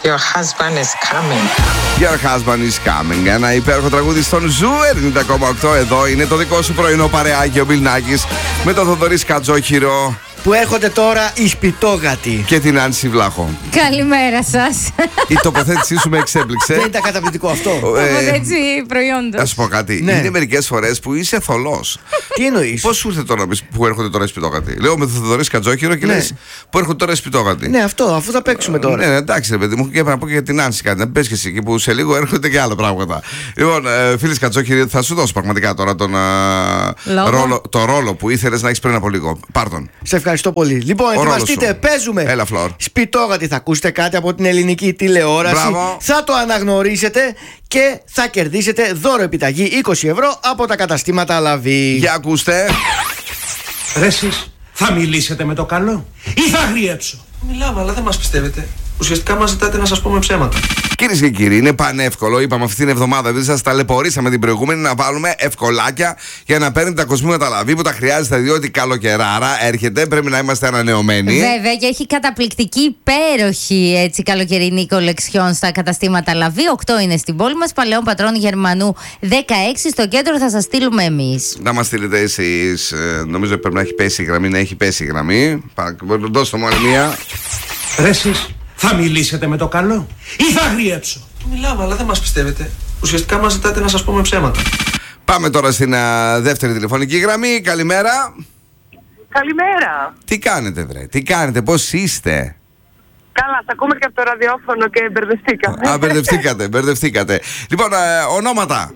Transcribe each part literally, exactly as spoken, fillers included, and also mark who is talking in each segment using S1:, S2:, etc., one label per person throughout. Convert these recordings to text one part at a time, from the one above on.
S1: Your husband is coming.
S2: Your husband is coming. Ένα υπέροχο τραγούδι στον Ζου ενενήντα κόμμα οκτώ. Εδώ είναι το δικό σου πρωινό παρεάκι, ο Μπιλ Νάκης με τον Θοδωρή Σκατζόχυρο.
S3: Που έρχονται τώρα οι σπιτόγατοι.
S2: Και την Άνση Βλάχο.
S4: Καλημέρα σας.
S2: Η τοποθέτησή σου με εξέπληξε.
S3: Δεν ήταν καταπληκτικό αυτό.
S4: Τοποθέτηση προϊόντος.
S2: Να σου πω κάτι.
S3: Ναι.
S2: Είναι μερικές φορές που είσαι θολός.
S3: Τι εννοείς?
S2: Πώς σου ήρθε τώρα που έρχονται τώρα οι σπιτόγατοι? Λέω με τον Θοδωρή Σκατζόχυρο και
S3: Ναι.
S2: λες που έρχονται τώρα οι σπιτόγατοι.
S3: Ναι, αυτό, αφού θα παίξουμε τώρα.
S2: Ναι, εντάξει, ρε παιδί μου, και έπρεπε να πω και για την Άνση κάτι. Να πες και εσύ και που σε λίγο έρχονται και άλλα πράγματα. Λοιπόν, ε, φίλοι Σκατζόχυρη, θα σου δώσω πραγματικά τώρα τον ε, ρόλο, το ρόλο που ήθελες να έχεις πριν από λίγο. Πάρ' τον.
S3: Σε ευχαριστώ πολύ. Λοιπόν,
S2: Ο
S3: ετοιμαστείτε,
S2: ρόλος σου.
S3: παίζουμε.
S2: Έλα, Φλόρ.
S3: Σπιτόγατοι, θα ακούσετε κάτι από την ελληνική τηλεόραση.
S2: Μπράβο.
S3: Θα το αναγνωρίσετε και θα κερδίσετε δώρο επιταγή είκοσι ευρώ από τα καταστήματα Λαβή.
S2: Για ακούστε.
S5: Ρε εσείς, θα μιλήσετε με το καλό ή θα αγριέψω?
S6: Μιλάμε, αλλά δεν μας πιστεύετε. Ουσιαστικά μας ζητάτε να σας πούμε ψέματα.
S2: Κυρίες και κύριοι, είναι πανεύκολο. Είπαμε αυτή την εβδομάδα, επειδή σας ταλαιπωρήσαμε την προηγούμενη, να βάλουμε ευκολάκια για να παίρνετε τα κοσμήματα Λαβή που τα χρειάζεται, διότι καλοκαιράρα έρχεται. Πρέπει να είμαστε ανανεωμένοι.
S4: Βέβαια, και έχει καταπληκτική, υπέροχη έτσι, καλοκαιρινή κολεξιόν στα καταστήματα Λαβή. οκτώ είναι στην πόλη μας. Παλαιών Πατρών Γερμανού δεκαέξι. Στο κέντρο θα σας στείλουμε εμείς.
S2: Να μας στείλετε εσείς. Ε, νομίζω πρέπει να έχει πέσει η γραμμή. Να έχει πέσει η γραμμή. Δώστε μου άλλη μία.
S5: Ρε εσείς, θα μιλήσετε με το καλό ή θα αγριέψω?
S6: Μιλάμε, αλλά δεν μας πιστεύετε. Ουσιαστικά μας ζητάτε να σας πούμε ψέματα.
S2: Πάμε τώρα στην α, δεύτερη τηλεφωνική γραμμή. Καλημέρα.
S7: Καλημέρα.
S2: Τι κάνετε, βρε, τι κάνετε, πώς είστε?
S7: Καλά, θα ακούμε και από το ραδιόφωνο και μπερδευτήκαμε.
S2: Α, μπερδευτήκατε, μπερδευτήκατε. Λοιπόν, ε, ονόματα.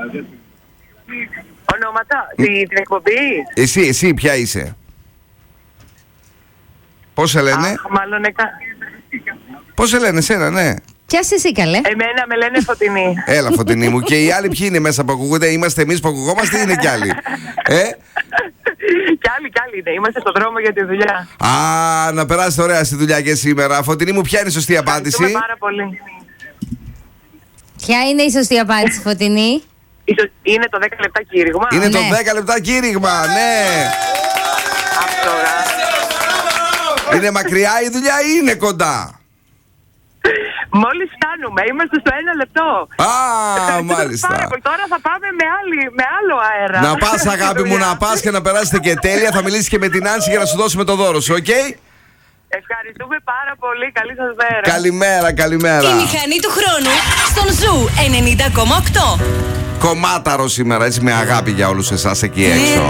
S7: Ονόματα, την, την εκπομπή.
S2: Εσύ, εσύ, ποια είσαι? Πώς σε λένε?
S7: Αχ, μάλλον εκα...
S2: Πώς σε λένε εσένα, ναι?
S4: Ποια εσύ καλέ?
S7: Εμένα με λένε Φωτεινή.
S2: Έλα, Φωτεινή μου. Και οι άλλοι ποιοι είναι μέσα που ακούγονται? Είμαστε εμείς που ακουγόμαστε ή είναι κι άλλοι? Ε?
S7: Κι άλλοι, κι άλλοι είναι. Είμαστε στον δρόμο για τη δουλειά.
S2: Α, να περάσετε ωραία στη δουλειά και σήμερα. Φωτεινή μου, ποια είναι η σωστή απάντηση?
S7: Ευχαριστούμε πάρα πολύ.
S4: Ποια είναι η σωστή απάντηση, Φωτεινή?
S7: Ίσως είναι το δέκα λεπτά κήρυγμα.
S2: Είναι το
S4: Ναι.
S2: δέκα λεπτά κήρυγμα, ναι.
S7: Αυτό, α.
S2: Είναι μακριά η δουλειά ή είναι κοντά?
S7: Μόλις φτάνουμε, είμαστε στο ένα λεπτό.
S2: Α,
S7: Ευχαριστούμε
S2: μάλιστα.
S7: πάρα πολύ. Τώρα θα πάμε με, άλλη, με άλλο αέρα.
S2: Να πας, αγάπη μου, να πας και να περάσετε και τέλεια. Θα μιλήσεις και με την Άνση για να σου δώσουμε το δώρο σου, οκ?
S7: Ευχαριστούμε πάρα πολύ. Καλή σας μέρα.
S2: Καλημέρα, καλημέρα.
S8: Η μηχανή του χρόνου στον Ζου ενενήντα κόμμα οκτώ.
S2: Κομμάταρο σήμερα, έτσι, με αγάπη για όλους εσάς εκεί έξω.